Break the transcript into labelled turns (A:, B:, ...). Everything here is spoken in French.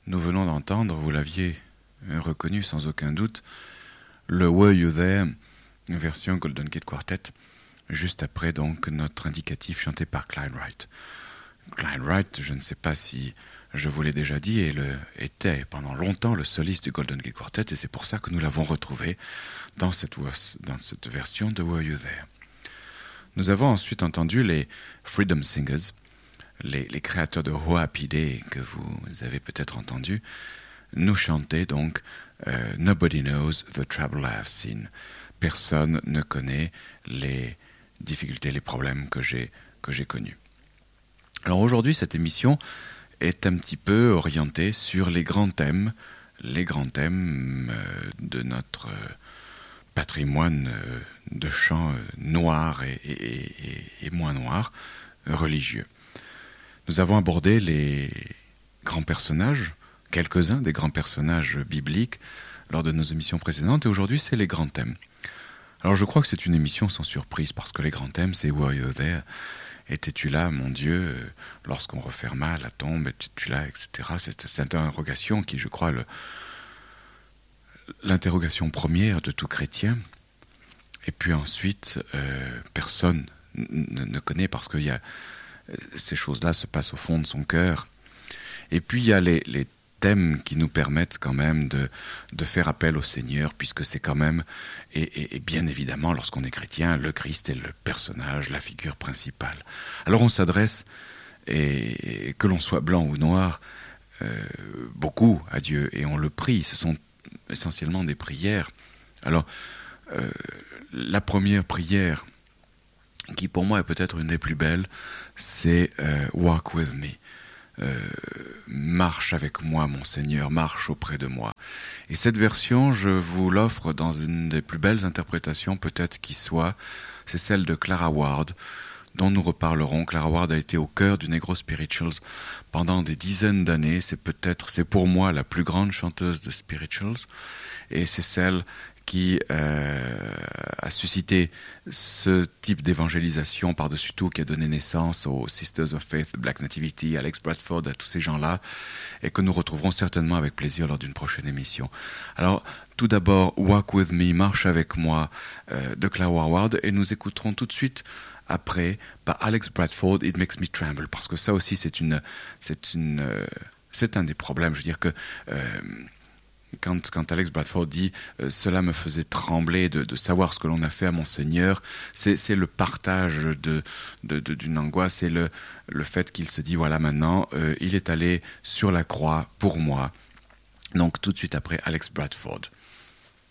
A: Nous venons d'entendre, vous l'aviez reconnu sans aucun doute, le Were You There, version Golden Gate Quartet, juste après donc notre indicatif chanté par Clyde Wright. Clyde Wright, je ne sais pas si je vous l'ai déjà dit, était pendant longtemps le soliste du Golden Gate Quartet, et c'est pour ça que nous l'avons retrouvé dans cette version de Were You There. Nous avons ensuite entendu les Freedom Singers, les créateurs de Oh Happy Day que vous avez peut-être entendu, nous chanter donc Nobody Knows the Trouble I've Seen. Personne ne connaît les difficultés, les problèmes que j'ai connus. Alors aujourd'hui, cette émission est un petit peu orientée sur les grands thèmes de notre patrimoine de chants noirs et moins noirs, religieux. Nous avons abordé les grands personnages, quelques-uns des grands personnages bibliques lors de nos émissions précédentes, et aujourd'hui c'est les grands thèmes. Alors je crois que c'est une émission sans surprise, parce que les grands thèmes c'est Were You There, étais-tu là mon Dieu, lorsqu'on referma la tombe, étais-tu là, etc. Cette interrogation qui, je crois, l'interrogation première de tout chrétien, et puis ensuite personne ne connaît, parce que ces choses-là se passent au fond de son cœur. Et puis il y a les thèmes qui nous permettent quand même de faire appel au Seigneur, puisque c'est quand même, et bien évidemment, lorsqu'on est chrétien, le Christ est le personnage, la figure principale. Alors on s'adresse, et que l'on soit blanc ou noir, beaucoup à Dieu, et on le prie. Ce sont essentiellement des prières. Alors, la première prière, qui pour moi est peut-être une des plus belles, c'est « Walk with me ». Marche avec moi, mon Seigneur, marche auprès de moi. Et cette version, je vous l'offre dans une des plus belles interprétations peut-être qui soit, c'est celle de Clara Ward, dont nous reparlerons. Clara Ward a été au cœur du Negro Spirituals pendant des dizaines d'années. C'est pour moi la plus grande chanteuse de Spirituals, et c'est celle qui a suscité ce type d'évangélisation par-dessus tout, qui a donné naissance aux Sisters of Faith, Black Nativity, Alex Bradford, à tous ces gens-là, et que nous retrouverons certainement avec plaisir lors d'une prochaine émission. Alors, tout d'abord, Walk With Me, Marche avec moi, de Clara Ward, et nous écouterons tout de suite après, par Alex Bradford, It Makes Me Tremble, parce que ça aussi c'est un des problèmes. Je veux dire que quand Alex Bradford dit cela me faisait trembler de savoir ce que l'on a fait à mon Seigneur, c'est le partage d'une angoisse, c'est le fait qu'il se dit voilà, maintenant il est allé sur la croix pour moi. Donc tout de suite après Alex Bradford.